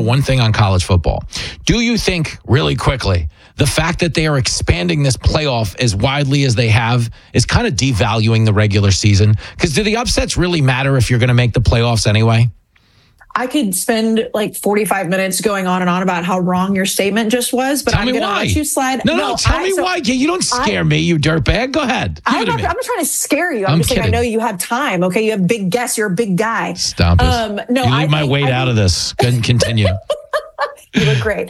one thing on college football. Do you think, really quickly, the fact that they are expanding this playoff as widely as they have is kind of devaluing the regular season? Because do the upsets really matter if you're going to make the playoffs anyway? I could spend like 45 minutes going on and on about how wrong your statement just was, but I'm going to let you slide. No, tell me why. You don't scare me, you dirtbag. Go ahead. I'm not trying to scare you. I'm just saying I know you have time. Okay, you have big guests. You're a big guy. Stop it. No, you leave my weight out of this. Go ahead and continue. You look great.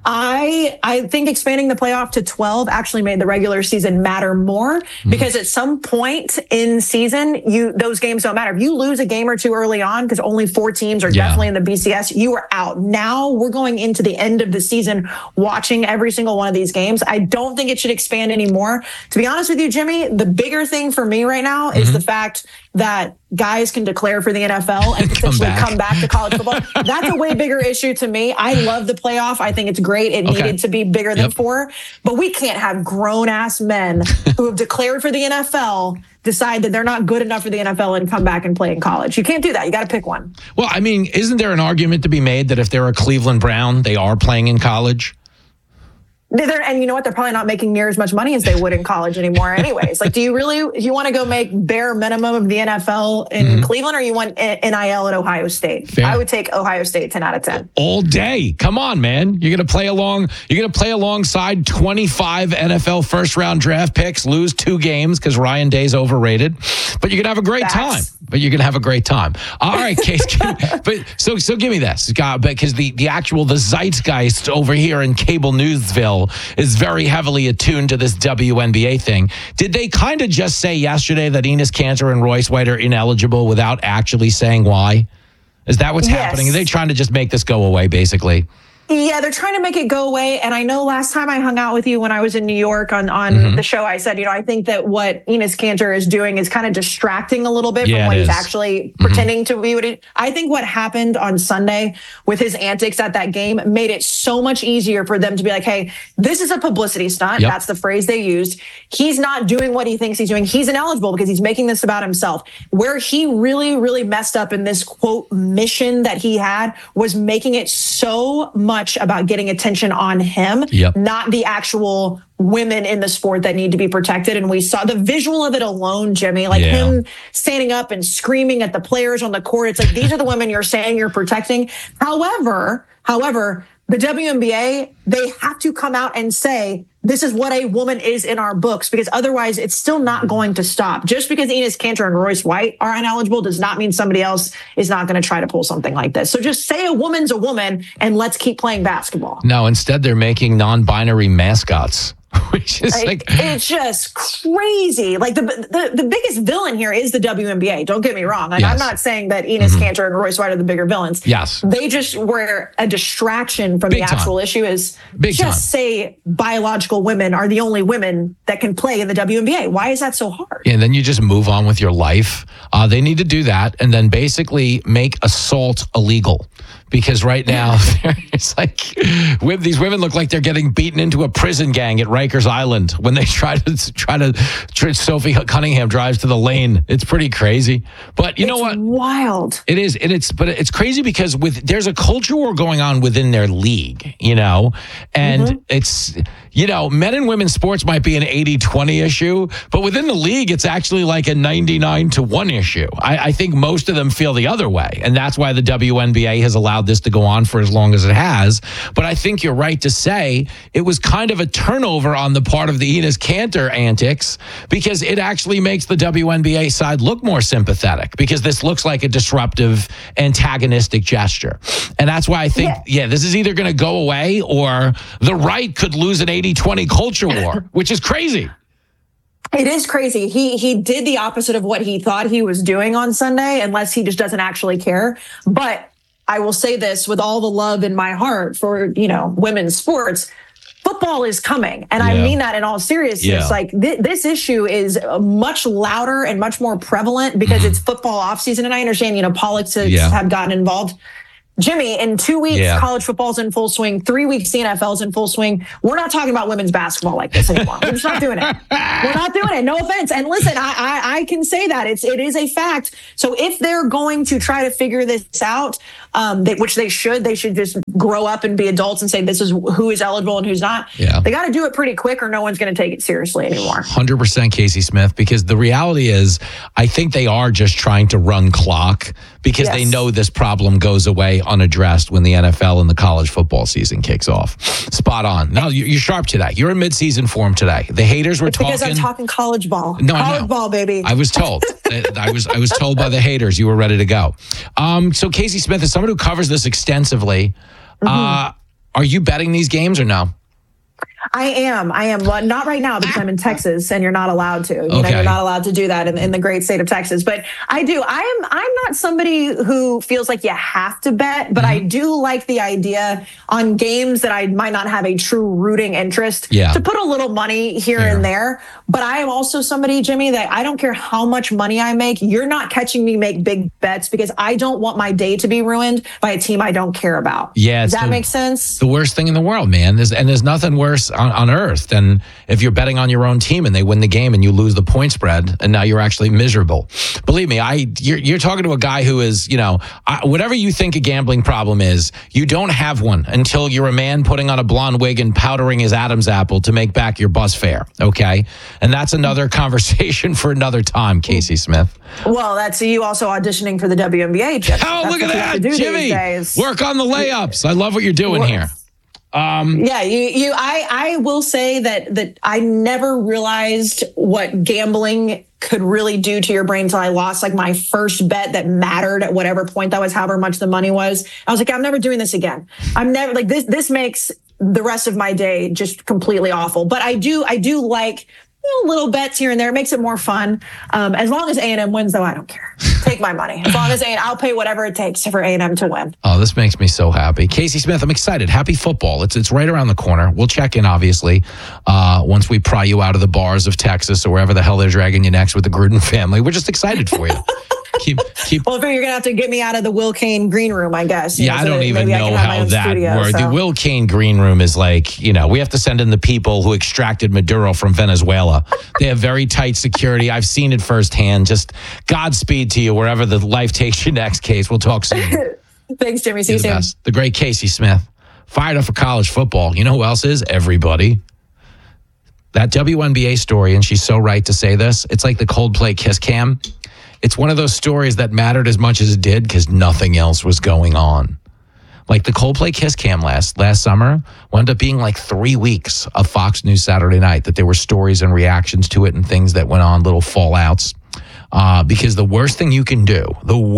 I think expanding the playoff to 12 actually made the regular season matter more because at some point in season, those games don't matter. If you lose a game or two early on, because only 4 teams are definitely in the BCS, you are out. Now we're going into the end of the season watching every single one of these games. I don't think it should expand anymore. To be honest with you, Jimmy, the bigger thing for me right now is the fact that guys can declare for the NFL and potentially come back to college football. That's a way bigger issue to me. I love the playoff. I think it's great. It needed to be bigger than 4, but we can't have grown-ass men who have declared for the NFL decide that they're not good enough for the NFL and come back and play in college. You can't do that. You got to pick one. Well, I mean, isn't there an argument to be made that if they're a Cleveland Brown, they are playing in college? And you know what? They're probably not making near as much money as they would in college anymore anyways. Like, do you want to go make bare minimum of the NFL in Cleveland, or you want NIL at Ohio State? Fair. I would take Ohio State 10 out of 10. All day. Come on, man. You're going to play alongside 25 NFL first round draft picks, lose 2 games because Ryan Day's overrated, but you're going to have a great time. All right, Case. So give me this, because the zeitgeist over here in cable newsville is very heavily attuned to this WNBA thing. Did they kind of just say yesterday that Enes Kanter and Royce White are ineligible without actually saying why? Is that what's happening? Are they trying to just make this go away, basically? Yeah, they're trying to make it go away. And I know last time I hung out with you when I was in New York on the show, I said, I think that what Enes Kanter is doing is kind of distracting a little bit from what he's actually pretending to be. I think what happened on Sunday with his antics at that game made it so much easier for them to be like, hey, this is a publicity stunt. Yep. That's the phrase they used. He's not doing what he thinks he's doing. He's ineligible because he's making this about himself. Where he really, really messed up in this, quote, mission that he had was making it so much about getting attention on him, not the actual women in the sport that need to be protected. And we saw the visual of it alone, Jimmy, like him standing up and screaming at the players on the court. It's like, these are the women you're saying you're protecting. However, the WNBA, they have to come out and say, this is what a woman is in our books, because otherwise it's still not going to stop. Just because Enes Kanter and Royce White are ineligible does not mean somebody else is not going to try to pull something like this. So just say a woman's a woman and let's keep playing basketball. No, instead they're making non-binary mascots. Which is it's just crazy. Like the biggest villain here is the WNBA. Don't get me wrong. Like, I'm not saying that Enes Kanter and Royce White are the bigger villains. Yes. They just were a distraction from the actual issue. Is say biological women are the only women that can play in the WNBA. Why is that so hard? And then you just move on with your life. They need to do that and then basically make assault illegal. Because right now, it's like these women look like they're getting beaten into a prison gang at Rikers Island when they try to Sophie Cunningham drives to the lane. It's pretty crazy. But you know what? Wild. It is. But it's crazy because there's a culture war going on within their league, and it's, men and women's sports might be an 80-20 issue, but within the league, it's actually like a 99-1 issue. I think most of them feel the other way. And that's why the WNBA has allowed this to go on for as long as it has. But I think you're right to say it was kind of a turnover on the part of the Enes Kanter antics, because it actually makes the WNBA side look more sympathetic, because this looks like a disruptive, antagonistic gesture. And that's why I think, this is either going to go away or the right could lose an 80-20 culture war, which is crazy. It is crazy. He did the opposite of what he thought he was doing on Sunday, unless he just doesn't actually care. But I will say this with all the love in my heart for, women's sports. Football is coming. And I mean that in all seriousness. Like this issue is much louder and much more prevalent because it's football offseason. And I understand, politics have gotten involved. Jimmy, in 2 weeks, college football's in full swing. 3 weeks, the NFL's in full swing. We're not talking about women's basketball like this anymore. We're just not doing it. We're not doing it. No offense. And listen, I can say that it is a fact. So if they're going to try to figure this out, which they should just grow up and be adults and say this is who is eligible and who's not. Yeah. They got to do it pretty quick or no one's going to take it seriously anymore. 100% Casey Smith, because the reality is I think they are just trying to run clock because they know this problem goes away unaddressed when the NFL and the college football season kicks off. Spot on. No, you're sharp today. You're in midseason form today. The haters were talking. Because I'm talking college ball. No, college ball, baby. I was told. I was told by the haters you were ready to go. So Casey Smith is someone who covers this extensively. Are you betting these games or no? I am. Well, not right now because I'm in Texas and you're not allowed to. You know, you're not allowed to do that in the great state of Texas. But I do. I'm not somebody who feels like you have to bet, but I do like the idea on games that I might not have a true rooting interest to put a little money here and there. But I am also somebody, Jimmy, that I don't care how much money I make. You're not catching me make big bets because I don't want my day to be ruined by a team I don't care about. Yeah, does that make sense? The worst thing in the world, man. There's nothing worse on earth than if you're betting on your own team and they win the game and you lose the point spread and now you're actually miserable. Believe me, you're talking to a guy who is, whatever you think a gambling problem is, you don't have one until you're a man putting on a blonde wig and powdering his Adam's apple to make back your bus fare. Okay. And that's another conversation for another time, Casey Smith. Well, that's you also auditioning for the WNBA. Jimmy. Oh, look at that, Jimmy. Work on the layups. I love what you're doing here. I will say that I never realized what gambling could really do to your brain until I lost like my first bet that mattered at whatever point that was, however much the money was. I was like, I'm never doing this again. I'm never like this makes the rest of my day just completely awful. But I do like little bets here and there. It makes it more fun. As long as A&M wins, though, I don't care. Take my money. As long as I'll pay whatever it takes for A&M to win. Oh, this makes me so happy. Casey Smith, I'm excited. Happy football. It's right around the corner. We'll check in, obviously, once we pry you out of the bars of Texas or wherever the hell they're dragging you next with the Gruden family. We're just excited for you. Keep. Well, you're gonna have to get me out of the Will Kane green room, I guess. I don't even know how that works. The Will Kane green room is like, we have to send in the people who extracted Maduro from Venezuela. They have very tight security. I've seen it firsthand. Just Godspeed to you wherever the life takes you next, Case. We'll talk soon. Thanks, Jimmy. See you soon. The great Casey Smith, fired up for college football. You know who else is? Everybody. That WNBA story, and she's so right to say this. It's like the Coldplay Kiss Cam. It's one of those stories that mattered as much as it did because nothing else was going on. Like the Coldplay Kiss Cam last summer wound up being like 3 weeks of Fox News Saturday Night, that there were stories and reactions to it and things that went on, little fallouts. Because the worst thing you can do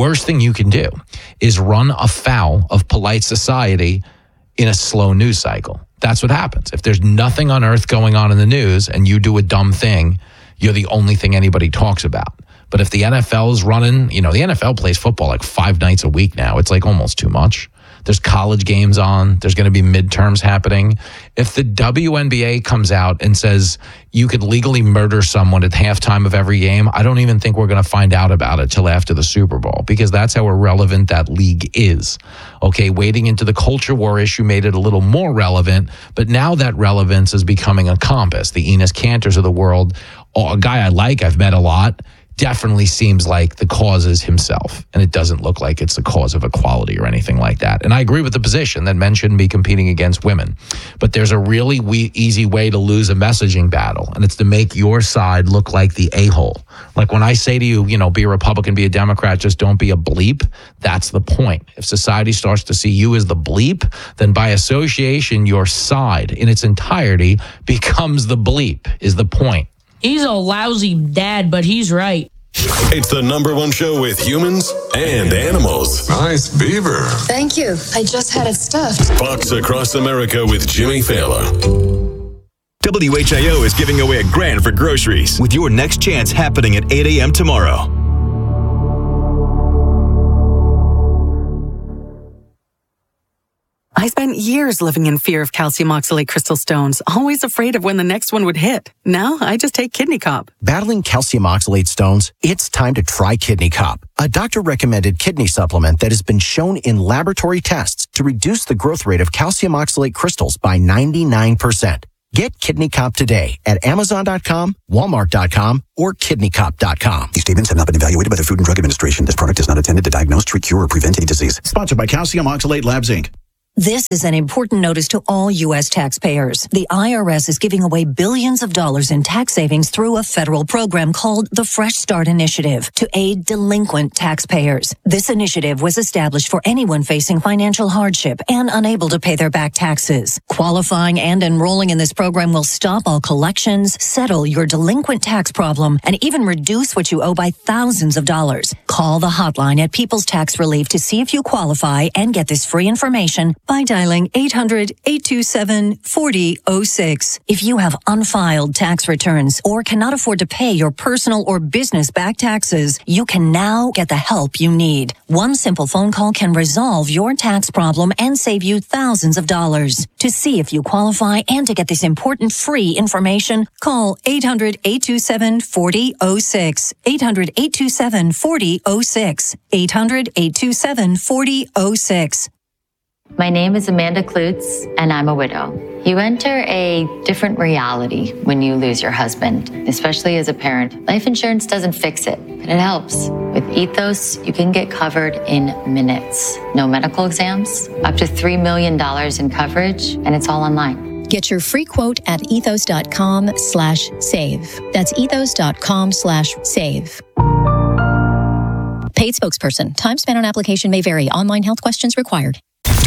is run afoul of polite society in a slow news cycle. That's what happens. If there's nothing on earth going on in the news and you do a dumb thing, you're the only thing anybody talks about. But if the NFL is running, the NFL plays football like 5 nights a week now. It's like almost too much. There's college games on. There's going to be midterms happening. If the WNBA comes out and says you could legally murder someone at halftime of every game, I don't even think we're going to find out about it till after the Super Bowl, because that's how irrelevant that league is. Okay, wading into the culture war issue made it a little more relevant, but now that relevance is becoming a compass. The Enes Kantors of the world, a guy I like, I've met a lot, definitely seems like the cause is himself, and it doesn't look like it's the cause of equality or anything like that. And I agree with the position that men shouldn't be competing against women, but there's a really easy way to lose a messaging battle, and it's to make your side look like the a-hole. Like when I say to you, be a Republican, be a Democrat, just don't be a bleep, that's the point. If society starts to see you as the bleep, then by association, your side in its entirety becomes the bleep, is the point. He's a lousy dad, but he's right. It's the #1 show with humans and animals. Nice beaver. Thank you. I just had it stuffed. Fox Across America with Jimmy Fallon. WHIO is giving away $1,000 for groceries with your next chance happening at 8 a.m. tomorrow. I spent years living in fear of calcium oxalate crystal stones, always afraid of when the next one would hit. Now I just take Kidney Cop. Battling calcium oxalate stones? It's time to try Kidney Cop, a doctor-recommended kidney supplement that has been shown in laboratory tests to reduce the growth rate of calcium oxalate crystals by 99%. Get Kidney Cop today at Amazon.com, Walmart.com, or KidneyCop.com. These statements have not been evaluated by the Food and Drug Administration. This product is not intended to diagnose, treat, cure, or prevent any disease. Sponsored by Calcium Oxalate Labs, Inc. This is an important notice to all U.S. taxpayers. The IRS is giving away billions of dollars in tax savings through a federal program called the Fresh Start Initiative to aid delinquent taxpayers. This initiative was established for anyone facing financial hardship and unable to pay their back taxes. Qualifying and enrolling in this program will stop all collections, settle your delinquent tax problem, and even reduce what you owe by thousands of dollars. Call the hotline at People's Tax Relief to see if you qualify and get this free information by dialing 800-827-4006. If you have unfiled tax returns or cannot afford to pay your personal or business back taxes, you can now get the help you need. One simple phone call can resolve your tax problem and save you thousands of dollars. To see if you qualify and to get this important free information, call 800-827-4006. 800-827-4006. 800-827-4006. My name is Amanda Klutz, and I'm a widow. You enter a different reality when you lose your husband, especially as a parent. Life insurance doesn't fix it, but it helps. With Ethos, you can get covered in minutes. No medical exams, up to $3 million in coverage, and it's all online. Get your free quote at ethos.com/save. That's ethos.com/save. Paid spokesperson. Time spent on application may vary. Online health questions required.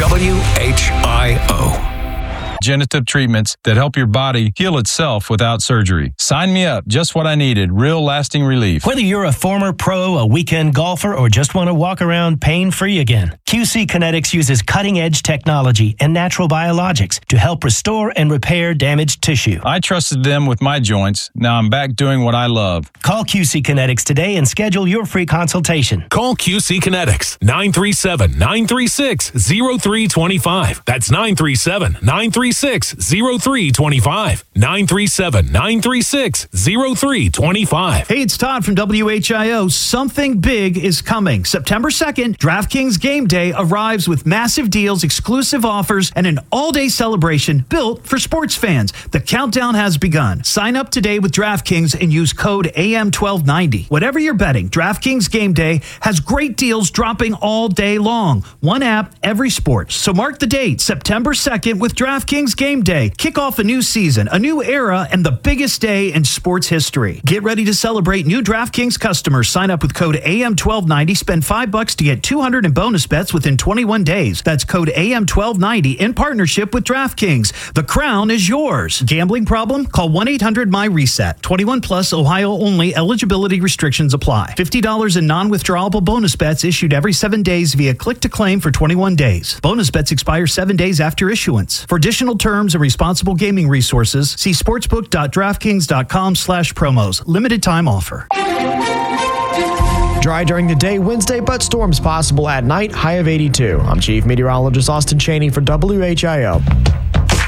WHIO. Genitive treatments that help your body heal itself without surgery. Sign me up. Just what I needed. Real lasting relief. Whether you're a former pro, a weekend golfer, or just want to walk around pain-free again, QC Kinetics uses cutting-edge technology and natural biologics to help restore and repair damaged tissue. I trusted them with my joints. Now I'm back doing what I love. Call QC Kinetics today and schedule your free consultation. Call QC Kinetics, 937-936-0325. That's 937-936-0325. 937-936-0325. Hey, it's Todd from WHIO. Something big is coming. September 2nd, DraftKings Game Day arrives with massive deals, exclusive offers, and an all-day celebration built for sports fans. The countdown has begun. Sign up today with DraftKings and use code AM1290. Whatever you're betting, DraftKings Game Day has great deals dropping all day long. One app, every sport. So mark the date, September 2nd with DraftKings Game Day. Kick off a new season, a new era, and the biggest day in sports history. Get ready to celebrate new DraftKings customers. Sign up with code AM1290. Spend $5 to get $200 in bonus bets within 21 days. That's code AM1290 in partnership with DraftKings. The crown is yours. Gambling problem? Call 1-800-MY-RESET. 21 plus, Ohio only. Eligibility restrictions apply. $50 in non-withdrawable bonus bets issued every 7 days via click to claim for 21 days. Bonus bets expire 7 days after issuance. For additional terms and responsible gaming resources, see sportsbook.draftkings.com/promos. Limited time offer. Dry during the day Wednesday, but storms possible at night. High of 82. I'm Chief Meteorologist Austin Cheney for WHIO.